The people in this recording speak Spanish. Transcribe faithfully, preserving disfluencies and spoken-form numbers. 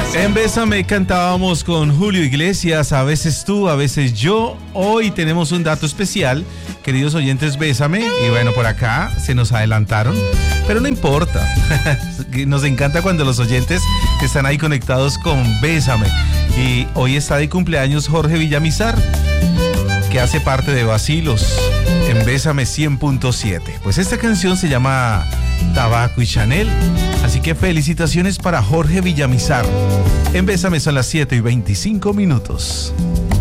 En Bésame cantábamos con Julio Iglesias, a veces tú, a veces yo. Hoy tenemos un dato especial, queridos oyentes, Bésame. Y bueno, por acá se nos adelantaron, pero no importa. Nos encanta cuando los oyentes están ahí conectados con Bésame. Y hoy está de cumpleaños Jorge Villamizar, que hace parte de Vacilos en Bésame cien punto siete. Pues esta canción se llama Tabaco y Chanel. Así que felicitaciones para Jorge Villamizar. En Bésame son las siete y veinticinco minutos.